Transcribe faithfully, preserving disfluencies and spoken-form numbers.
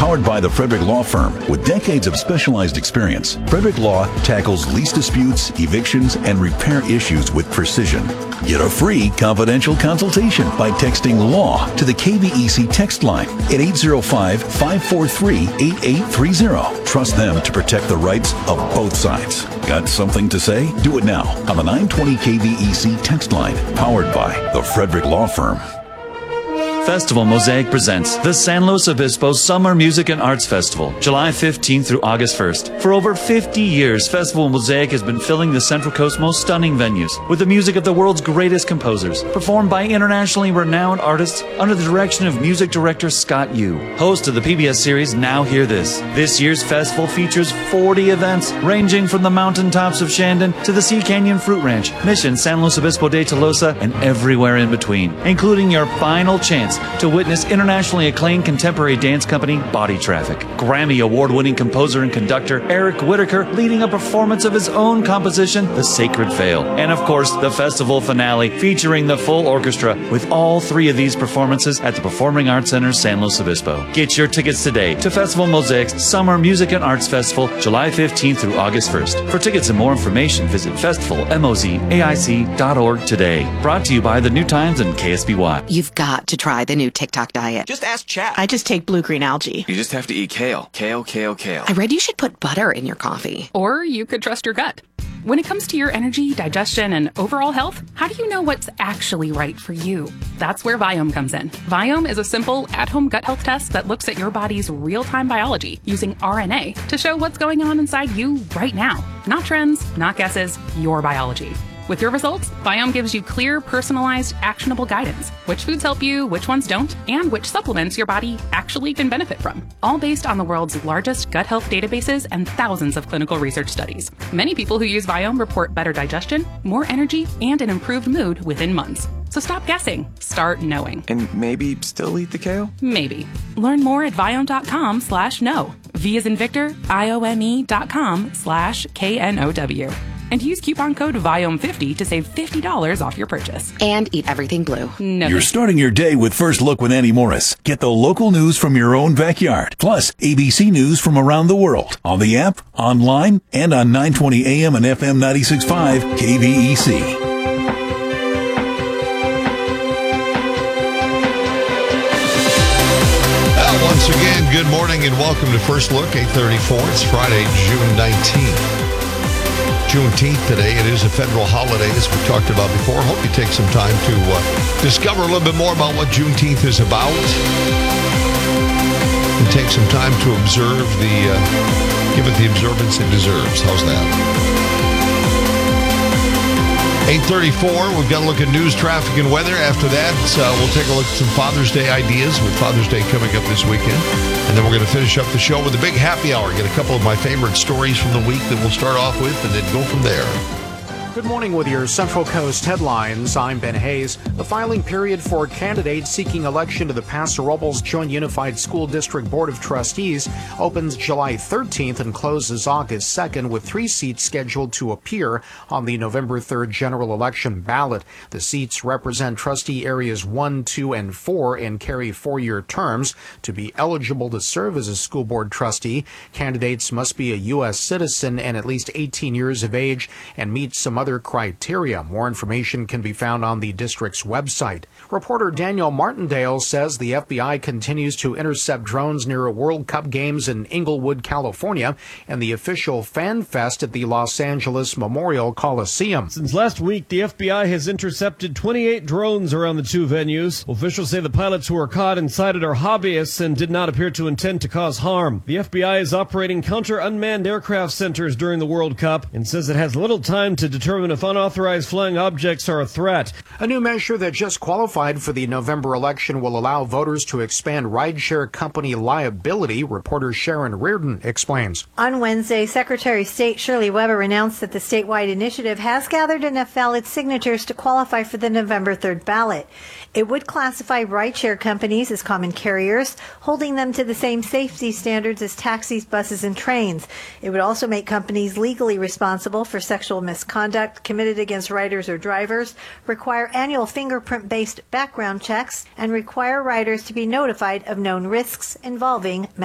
powered by the Frederick Law Firm. With decades of specialized experience, Frederick Law tackles lease disputes, evictions, and repair issues with precision. Get a free confidential consultation by texting LAW to the K V E C text line at eight zero five, five four three, eight eight three zero. Trust them to protect the rights of both sides. Got something to say? Do it now on the nine twenty K V E C text line, powered by the Frederick Law Firm. Festival Mosaic presents the San Luis Obispo Summer Music and Arts Festival, July fifteenth through August first. For over fifty years, Festival Mosaic has been filling the Central Coast's most stunning venues with the music of the world's greatest composers, performed by internationally renowned artists under the direction of music director Scott Yu. Host of the P B S series Now Hear This. This year's festival features forty events, ranging from the mountaintops of Shandon to the Sea Canyon Fruit Ranch, Mission, San Luis Obispo de Tolosa, and everywhere in between, including your final chance to witness internationally acclaimed contemporary dance company Body Traffic. Grammy award-winning composer and conductor Eric Whitacre leading a performance of his own composition, The Sacred Veil. And of course, the festival finale featuring the full orchestra with all three of these performances at the Performing Arts Center, San Luis Obispo. Get your tickets today to Festival Mosaic's Summer Music and Arts Festival, July fifteenth through August first. For tickets and more information, visit festival mosaic dot org today. Brought to you by the New Times and K S B Y. You've got to try the new TikTok diet. Just ask chat. I just take blue-green algae. You just have to eat kale. Kale, kale, kale. I read you should put butter in your coffee. Or you could trust your gut. When it comes to your energy, digestion, and overall health, how do you know what's actually right for you? That's where Viome comes in. Viome is a simple, at-home gut health test that looks at your body's real-time biology using R N A to show what's going on inside you right now. Not trends, not guesses, your biology. With your results, Viome gives you clear, personalized, actionable guidance. Which foods help you, which ones don't, and which supplements your body actually can benefit from. All based on the world's largest gut health databases and thousands of clinical research studies. Many people who use Viome report better digestion, more energy, and an improved mood within months. So stop guessing. Start knowing. And maybe still eat the kale? Maybe. Learn more at viome.com slash no. V as in Victor, I-O-M-E dot com slash K N O W. And use coupon code Viome fifty to save fifty dollars off your purchase. And eat everything blue. No. You're starting your day with First Look with Annie Morris. Get the local news from your own backyard, plus A B C News from around the world, on the app, online, and on nine twenty A M and F M ninety-six point five K V E C. Well, once again, good morning and welcome to First Look, eight thirty-four. It's Friday, June nineteenth. Juneteenth today. It is a federal holiday, as we talked about before. Hope you take some time to uh, discover a little bit more about what Juneteenth is about. And take some time to observe the, uh, give it the observance it deserves. How's that? eight thirty-four, we've got to look at news, traffic, and weather. After that, uh, we'll take a look at some Father's Day ideas with Father's Day coming up this weekend. And then we're going to finish up the show with a big happy hour. Get a couple of my favorite stories from the week that we'll start off with and then go from there. Good morning with your Central Coast headlines. I'm Ben Hayes. The filing period for candidates seeking election to the Paso Robles Joint Unified School District Board of Trustees opens July thirteenth and closes August second, with three seats scheduled to appear on the November third general election ballot. The seats represent trustee areas one, two, and four and carry four-year terms. To be eligible to serve as a school board trustee, candidates must be a U S citizen and at least eighteen years of age and meet some other criteria. More information can be found on the district's website. Reporter Daniel Martindale says the F B I continues to intercept drones near World Cup games in Inglewood, California, and the official Fan Fest at the Los Angeles Memorial Coliseum. Since last week, the F B I has intercepted twenty-eight drones around the two venues. Officials say the pilots who were caught inside it are hobbyists and did not appear to intend to cause harm. The F B I is operating counter-unmanned aircraft centers during the World Cup and says it has little time to determine if unauthorized flying objects are a threat. A new measure that just qualified for the November election will allow voters to expand rideshare company liability. Reporter Sharon Reardon explains. On Wednesday, Secretary of State Shirley Weber announced that the statewide initiative has gathered enough valid signatures to qualify for the November third ballot. It would classify rideshare companies as common carriers, holding them to the same safety standards as taxis, buses, and trains. It would also make companies legally responsible for sexual misconduct committed against riders or drivers, require annual fingerprint-based background checks, and require riders to be notified of known risks involving